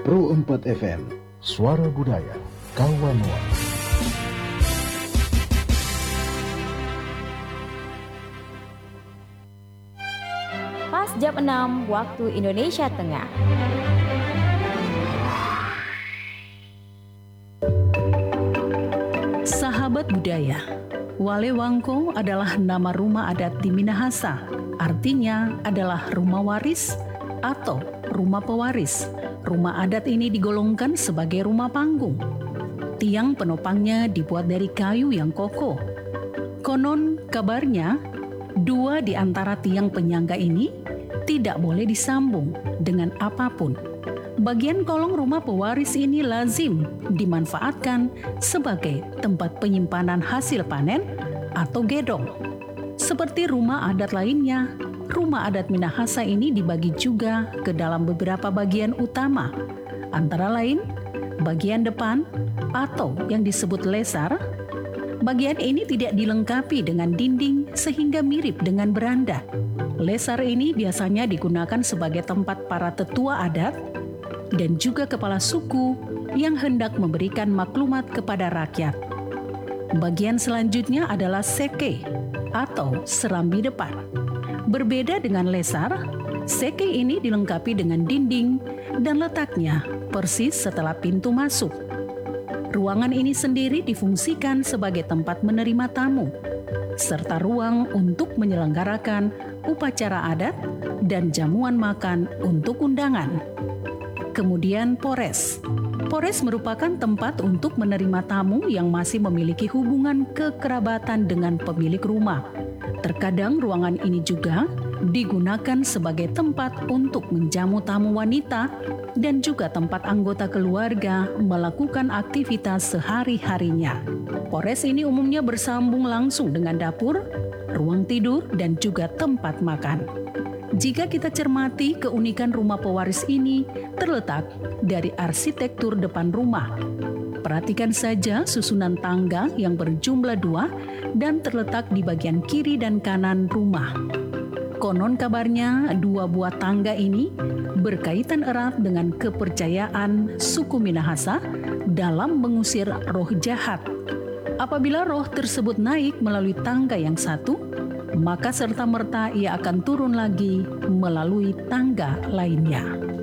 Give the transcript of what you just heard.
Pro 4 FM, Suara Budaya, Kawanua. Pas jam 6 waktu Indonesia Tengah. Sahabat budaya, Wale Wangko adalah nama rumah adat di Minahasa. Artinya adalah rumah waris atau rumah pewaris. Rumah adat ini digolongkan sebagai rumah panggung. Tiang penopangnya dibuat dari kayu yang kokoh. Konon kabarnya, 2 di antara tiang penyangga ini tidak boleh disambung dengan apapun. Bagian kolong rumah pewaris ini lazim dimanfaatkan sebagai tempat penyimpanan hasil panen atau gedong. Seperti rumah adat lainnya, rumah adat Minahasa ini dibagi juga ke dalam beberapa bagian utama, antara lain bagian depan atau yang disebut lesar. Bagian ini tidak dilengkapi dengan dinding sehingga mirip dengan beranda. Lesar ini biasanya digunakan sebagai tempat para tetua adat dan juga kepala suku yang hendak memberikan maklumat kepada rakyat. Bagian selanjutnya adalah seke atau serambi depan. Berbeda dengan lesar, seke ini dilengkapi dengan dinding dan letaknya persis setelah pintu masuk. Ruangan ini sendiri difungsikan sebagai tempat menerima tamu, serta ruang untuk menyelenggarakan upacara adat dan jamuan makan untuk undangan. Kemudian pores. Pores merupakan tempat untuk menerima tamu yang masih memiliki hubungan kekerabatan dengan pemilik rumah. Terkadang ruangan ini juga digunakan sebagai tempat untuk menjamu tamu wanita dan juga tempat anggota keluarga melakukan aktivitas sehari-harinya. Pores ini umumnya bersambung langsung dengan dapur, ruang tidur, dan juga tempat makan. Jika kita cermati, keunikan rumah pewaris ini terletak dari arsitektur depan rumah. Perhatikan saja susunan tangga yang berjumlah 2 dan terletak di bagian kiri dan kanan rumah. Konon kabarnya 2 buah tangga ini berkaitan erat dengan kepercayaan suku Minahasa dalam mengusir roh jahat. Apabila roh tersebut naik melalui tangga yang satu, maka serta-merta ia akan turun lagi melalui tangga lainnya.